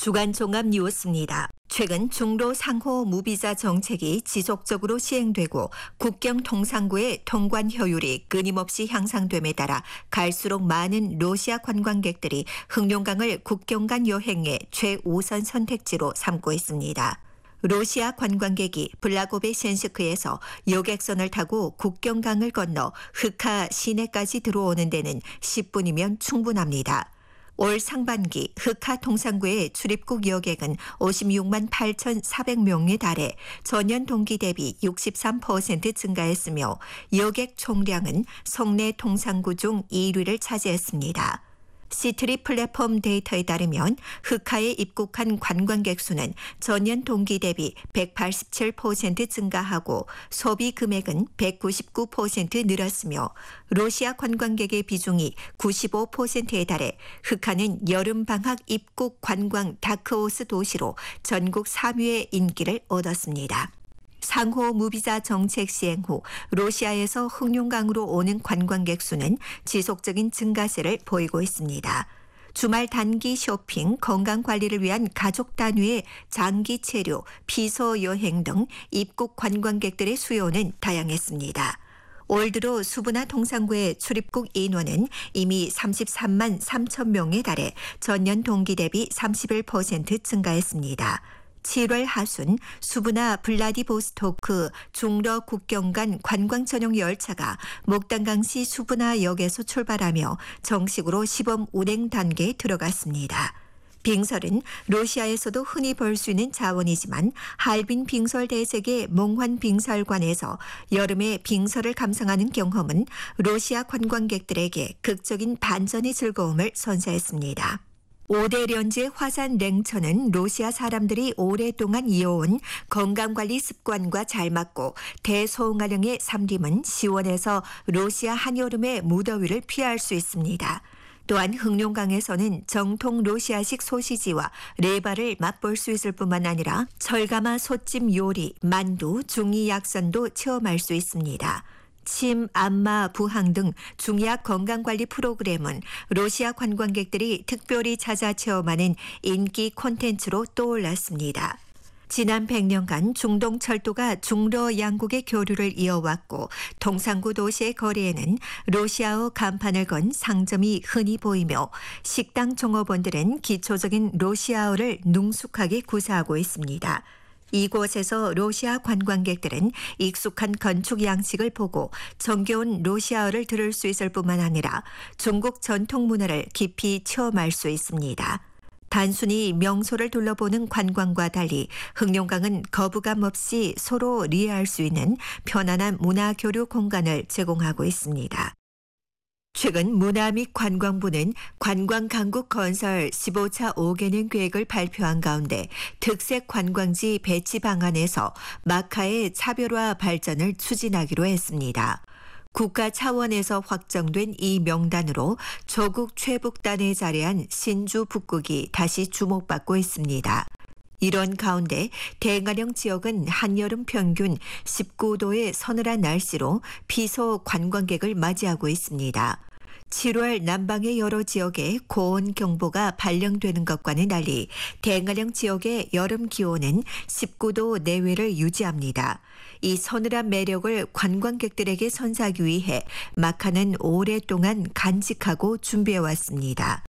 주간 종합 뉴스입니다. 최근 중로 상호 무비자 정책이 지속적으로 시행되고 국경 통상구의 통관 효율이 끊임없이 향상됨에 따라 갈수록 많은 러시아 관광객들이 흑룡강을 국경 간 여행의 최우선 선택지로 삼고 있습니다. 러시아 관광객이 블라고베센스크에서 여객선을 타고 국경강을 건너 흑하 시내까지 들어오는 데는 10분이면 충분합니다. 올 상반기 흑하 통상구의 출입국 여객은 56만 8,400명에 달해 전년 동기 대비 63% 증가했으며 여객 총량은 성내 통상구 중 1위를 차지했습니다. 시트리 플랫폼 데이터에 따르면 흑하에 입국한 관광객 수는 전년 동기 대비 187% 증가하고 소비 금액은 199% 늘었으며 러시아 관광객의 비중이 95%에 달해 흑하는 여름방학 입국 관광 다크호스 도시로 전국 3위의 인기를 얻었습니다. 상호 무비자 정책 시행 후 러시아에서 흑룡강으로 오는 관광객 수는 지속적인 증가세를 보이고 있습니다. 주말 단기 쇼핑, 건강관리를 위한 가족 단위의 장기 체류, 피서 여행 등 입국 관광객들의 수요는 다양했습니다. 올 들어 수부나 통상구의 출입국 인원은 이미 33만 3천 명에 달해 전년 동기 대비 31% 증가했습니다. 7월 하순 수부나 블라디보스토크 중러 국경 간 관광 전용 열차가 목단강시 수부나 역에서 출발하며 정식으로 시범 운행 단계에 들어갔습니다. 빙설은 러시아에서도 흔히 볼 수 있는 자원이지만 할빈 빙설 대sek의 몽환 빙설관에서 여름에 빙설을 감상하는 경험은 러시아 관광객들에게 극적인 반전의 즐거움을 선사했습니다. 5대 련지의 화산 냉천은 러시아 사람들이 오랫동안 이어온 건강관리 습관과 잘 맞고 대소응아령의 삼림은 시원해서 러시아 한여름의 무더위를 피할 수 있습니다. 또한 흑룡강에서는 정통 러시아식 소시지와 레바를 맛볼 수 있을 뿐만 아니라 철가마 솥찜 요리, 만두, 중이 약선도 체험할 수 있습니다. 침, 안마, 부항 등 중의학 건강관리 프로그램은 러시아 관광객들이 특별히 찾아 체험하는 인기 콘텐츠로 떠올랐습니다. 지난 100년간 중동철도가 중러 양국의 교류를 이어왔고 통상구 도시의 거리에는 러시아어 간판을 건 상점이 흔히 보이며 식당 종업원들은 기초적인 러시아어를 능숙하게 구사하고 있습니다. 이곳에서 러시아 관광객들은 익숙한 건축 양식을 보고 정겨운 러시아어를 들을 수 있을 뿐만 아니라 중국 전통 문화를 깊이 체험할 수 있습니다. 단순히 명소를 둘러보는 관광과 달리 흑룡강은 거부감 없이 서로 이해할 수 있는 편안한 문화 교류 공간을 제공하고 있습니다. 최근 문화 및 관광부는 관광강국 건설 15차 5개년 계획을 발표한 가운데 특색 관광지 배치 방안에서 마카의 차별화 발전을 추진하기로 했습니다. 국가 차원에서 확정된 이 명단으로 조국 최북단에 자리한 신주 북극이 다시 주목받고 있습니다. 이런 가운데 대가령 지역은 한여름 평균 19도의 서늘한 날씨로 피서 관광객을 맞이하고 있습니다. 7월 남방의 여러 지역에 고온 경보가 발령되는 것과는 달리 대가령 지역의 여름 기온은 19도 내외를 유지합니다. 이 서늘한 매력을 관광객들에게 선사하기 위해 마카는 오랫동안 간직하고 준비해왔습니다.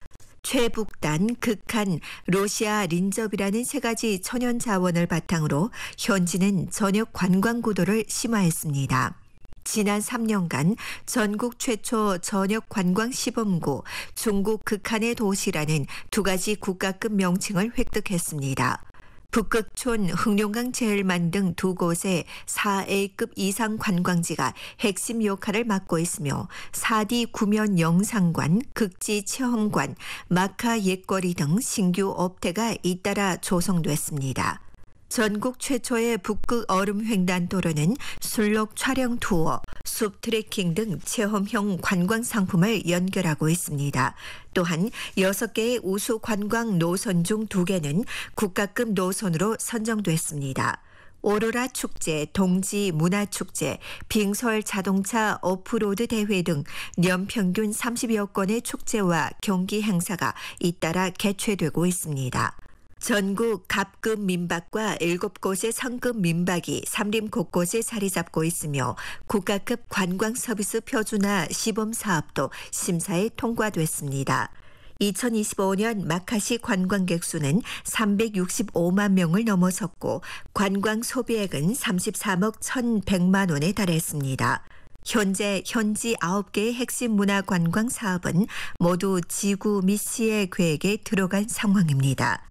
최북단, 극한, 러시아 린접이라는 세 가지 천연 자원을 바탕으로 현지는 전역 관광 구도를 심화했습니다. 지난 3년간 전국 최초 전역 관광 시범구 중국 극한의 도시라는 두 가지 국가급 명칭을 획득했습니다. 북극촌, 흑룡강 제일만 등 두 곳의 4A급 이상 관광지가 핵심 역할을 맡고 있으며 4D 구면 영상관, 극지 체험관, 마카 옛거리 등 신규 업태가 잇따라 조성됐습니다. 전국 최초의 북극 얼음 횡단도로는 술록 촬영 투어, 숲 트레킹 등 체험형 관광 상품을 연결하고 있습니다. 또한 6개의 우수 관광 노선 중 2개는 국가급 노선으로 선정됐습니다. 오로라 축제, 동지 문화축제, 빙설 자동차 오프로드 대회 등 연평균 30여 건의 축제와 경기 행사가 잇따라 개최되고 있습니다. 전국 갑급 민박과 7곳의 성급 민박이 삼림 곳곳에 자리 잡고 있으며 국가급 관광 서비스 표준화 시범 사업도 심사에 통과됐습니다. 2025년 마카시 관광객 수는 365만 명을 넘어섰고 관광 소비액은 33억 1,100만 원에 달했습니다. 현재 현지 9개의 핵심 문화 관광 사업은 모두 지구 및 시의 계획에 들어간 상황입니다.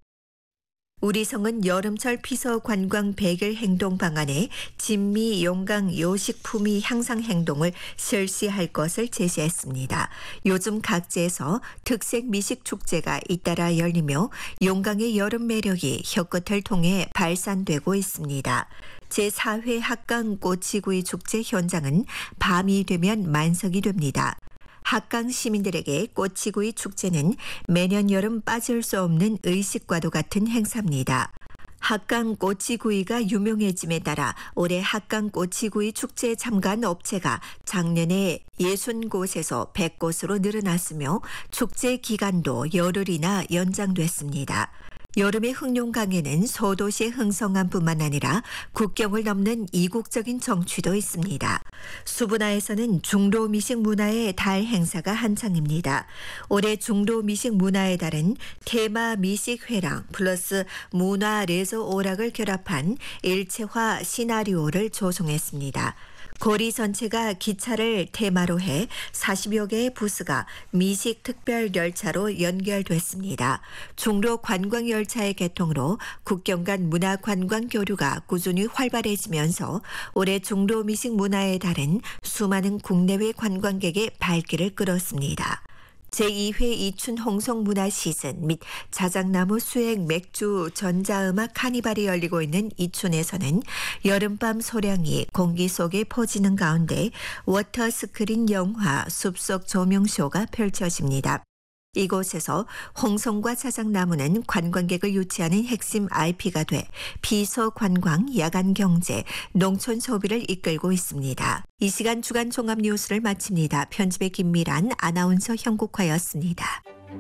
우리성은 여름철 피서 관광 100일 행동 방안에 진미 용강 요식품위 향상 행동을 실시할 것을 제시했습니다. 요즘 각지에서 특색 미식 축제가 잇따라 열리며 용강의 여름 매력이 혀끝을 통해 발산되고 있습니다. 제4회 합강 꼬치구이 축제 현장은 밤이 되면 만석이 됩니다. 합강 시민들에게 꼬치구이 축제는 매년 여름 빠질 수 없는 의식과도 같은 행사입니다. 합강 꼬치구이가 유명해짐에 따라 올해 합강 꼬치구이 축제에 참가한 업체가 작년에 60곳에서 100곳으로 늘어났으며 축제 기간도 열흘이나 연장됐습니다. 여름의 흑룡강에는 소도시의 흥성함 뿐만 아니라 국경을 넘는 이국적인 정취도 있습니다. 수분화에서는 중로 미식 문화의 달 행사가 한창입니다. 올해 중로 미식 문화의 달은 테마 미식 회랑 플러스 문화 레저 오락을 결합한 일체화 시나리오를 조성했습니다. 거리 전체가 기차를 테마로 해 40여 개의 부스가 미식 특별 열차로 연결됐습니다. 중로 관광 열차의 개통으로 국경 간 문화 관광 교류가 꾸준히 활발해지면서 올해 중로 미식 문화의 달은 수많은 국내외 관광객의 발길을 끌었습니다. 제2회 이춘 홍성 문화 시즌 및 자작나무 수액 맥주 전자음악 카니발이 열리고 있는 이춘에서는 여름밤 소량이 공기 속에 퍼지는 가운데 워터 스크린 영화 숲속 조명쇼가 펼쳐집니다. 이곳에서 홍성과 자작나무는 관광객을 유치하는 핵심 IP가 돼 비서관광, 야간경제, 농촌 소비를 이끌고 있습니다. 이 시간 주간 종합 뉴스를 마칩니다. 편집의 김미란, 아나운서 형국화였습니다.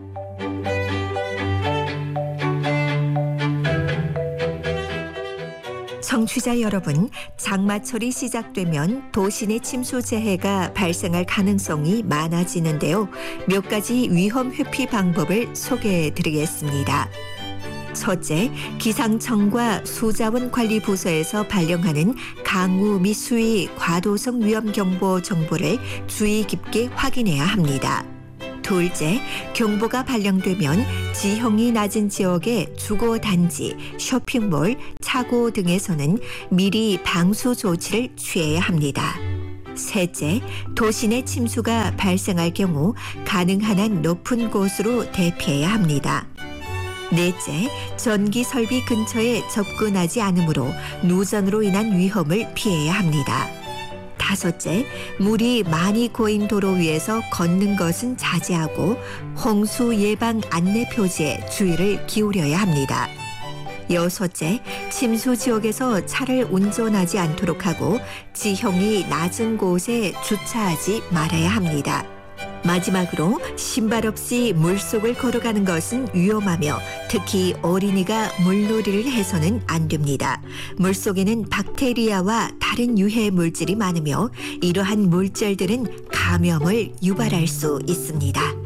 청취자 여러분, 장마철이 시작되면 도시 내 침수 재해가 발생할 가능성이 많아지는데요. 몇 가지 위험 회피 방법을 소개해 드리겠습니다. 첫째, 기상청과 수자원관리부서에서 발령하는 강우 및 수위 과도성 위험경보 정보를 주의 깊게 확인해야 합니다. 둘째, 경보가 발령되면 지형이 낮은 지역의 주거단지, 쇼핑몰, 차고 등에서는 미리 방수 조치를 취해야 합니다. 셋째, 도시 내 침수가 발생할 경우 가능한 한 높은 곳으로 대피해야 합니다. 넷째, 전기 설비 근처에 접근하지 않으므로 누전으로 인한 위험을 피해야 합니다. 다섯째, 물이 많이 고인 도로 위에서 걷는 것은 자제하고 홍수 예방 안내 표지에 주의를 기울여야 합니다. 여섯째, 침수 지역에서 차를 운전하지 않도록 하고 지형이 낮은 곳에 주차하지 말아야 합니다. 마지막으로 신발 없이 물속을 걸어가는 것은 위험하며 특히 어린이가 물놀이를 해서는 안 됩니다. 물속에는 박테리아와 다른 유해 물질이 많으며 이러한 물질들은 감염을 유발할 수 있습니다.